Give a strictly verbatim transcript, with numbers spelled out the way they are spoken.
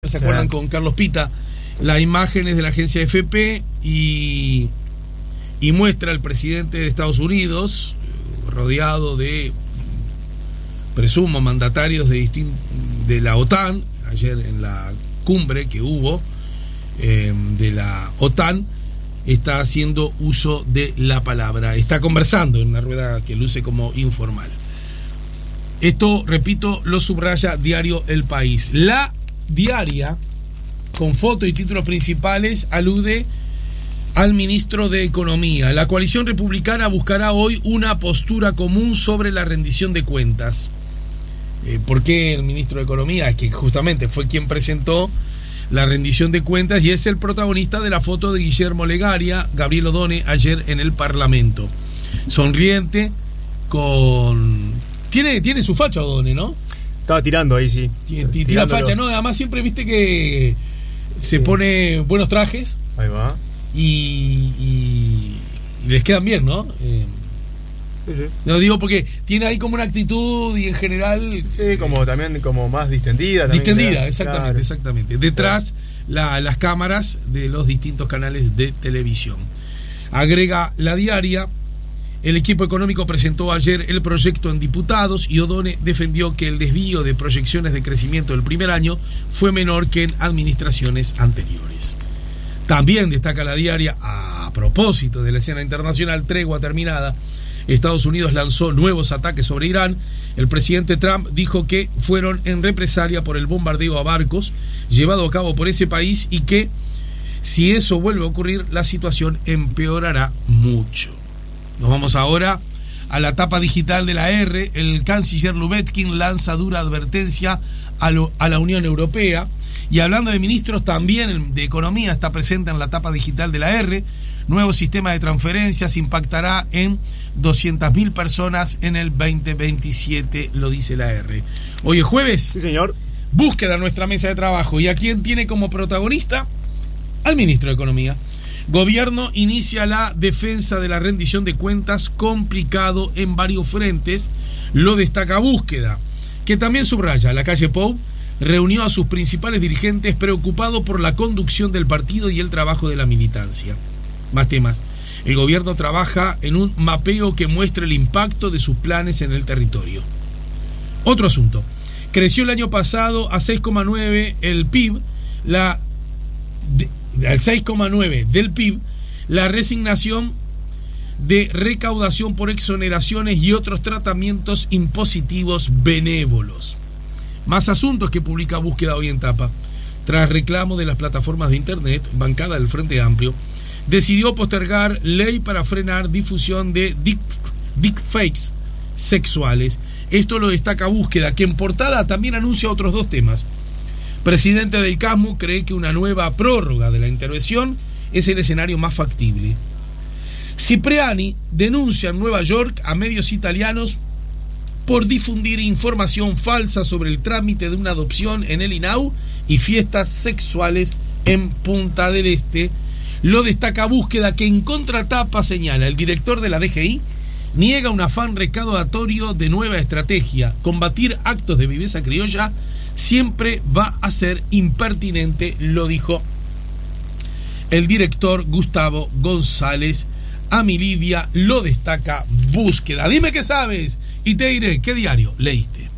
¿Se acuerdan con Carlos Pita? Las imágenes de la agencia F P y, y muestra al presidente de Estados Unidos rodeado de, presumo, mandatarios de, distin- de la OTAN. Ayer en la cumbre que hubo eh, de la OTAN está haciendo uso de la palabra, está conversando en una rueda que luce como informal. Esto, repito, lo subraya Diario El País. La diaria, con foto y títulos principales, alude al ministro de Economía. La coalición republicana buscará hoy una postura común sobre la rendición de cuentas. Eh, ¿Por qué el ministro de Economía? Es que justamente fue quien presentó la rendición de cuentas y es el protagonista de la foto de Guillermo Legaria, Gabriel Odone, ayer en el Parlamento. Sonriente, con... Tiene, tiene su facha Odone, ¿no? Estaba tirando ahí, sí. Tira, tira facha, ¿no? Además siempre viste que se sí. pone buenos trajes. Ahí va. Y, y, y les quedan bien, ¿no? Eh, sí, sí. No digo porque tiene ahí como una actitud y en general... Sí, como también como más distendida. También distendida, queda, exactamente, claro. exactamente. Detrás sí. la, las cámaras de los distintos canales de televisión. Agrega la diaria... El equipo económico presentó ayer el proyecto en diputados y Odone defendió que el desvío de proyecciones de crecimiento del primer año fue menor que en administraciones anteriores. También destaca la diaria, a propósito de la escena internacional, tregua terminada, Estados Unidos lanzó nuevos ataques sobre Irán. El presidente Trump dijo que fueron en represalia por el bombardeo a barcos llevado a cabo por ese país y que si eso vuelve a ocurrir, la situación empeorará mucho. Nos vamos ahora a la tapa digital de la R. El canciller Lubetkin lanza dura advertencia a, lo, a la Unión Europea. Y hablando de ministros, también de Economía está presente en la tapa digital de la R. Nuevo sistema de transferencias impactará en doscientas mil personas en el veinte veintisiete, lo dice la R. Hoy es jueves. Sí, señor. Búsqueda en nuestra mesa de trabajo. ¿Y a quién tiene como protagonista? Al ministro de Economía. Gobierno inicia la defensa de la rendición de cuentas, complicado en varios frentes, lo destaca Búsqueda, que también subraya. La calle Pou reunió a sus principales dirigentes preocupado por la conducción del partido y el trabajo de la militancia. Más temas. El gobierno trabaja en un mapeo que muestre el impacto de sus planes en el territorio. Otro asunto. Creció el año pasado a seis coma nueve el P I B, la... De, al seis coma nueve del P I B, la resignación de recaudación por exoneraciones y otros tratamientos impositivos benévolos. Más asuntos que publica Búsqueda hoy en tapa. Tras reclamo de las plataformas de internet, bancada del Frente Amplio decidió postergar ley para frenar difusión de deep, deepfakes sexuales. Esto lo destaca Búsqueda, que en portada también anuncia otros dos temas. Presidente del CASMU cree que una nueva prórroga de la intervención es el escenario más factible. Cipriani denuncia en Nueva York a medios italianos por difundir información falsa sobre el trámite de una adopción en el INAU y fiestas sexuales en Punta del Este. Lo destaca Búsqueda, que en contratapa señala: el director de la D G I niega un afán recaudatorio de nueva estrategia. Combatir actos de viveza criolla siempre va a ser impertinente, lo dijo el director Gustavo González. A mi Lidia lo destaca Búsqueda. Dime qué sabes y te diré qué diario leíste.